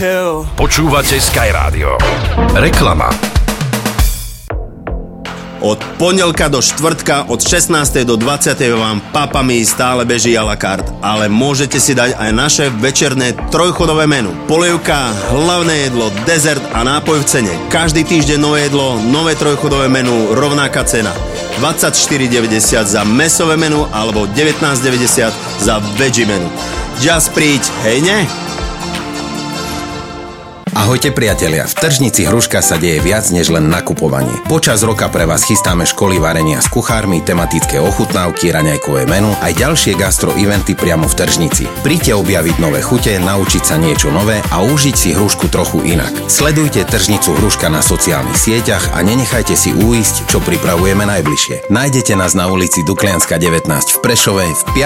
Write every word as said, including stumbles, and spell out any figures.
kill. Počúvate Sky Radio. Reklama. Od pondelka do štvrtka od šestnástej do dvadsiatej vám Papami stále beží a la carte, ale môžete si dať aj naše večerné trojchodové menu. Polievka, hlavné jedlo, dezert a nápoj v cene. Každý týždeň nové jedlo, nové trojchodové menu, rovnaká cena. dvadsaťštyri deväťdesiat za mäsové menu alebo devätnásť deväťdesiat za veggie menu. Just príď, hej ne? Ahojte priatelia, v tržnici Hruška sa deje viac než len nakupovanie. Počas roka pre vás chystáme školy varenia s kuchármi, tematické ochutnávky, raňajkové menu, aj ďalšie gastro eventy priamo v tržnici. Príďte objaviť nové chute, naučiť sa niečo nové a užiť si Hrušku trochu inak. Sledujte tržnicu Hruška na sociálnych sieťach a nenechajte si uísť, čo pripravujeme najbližšie. Nájdete nás na ulici Duklianska devätnásť v Prešove, v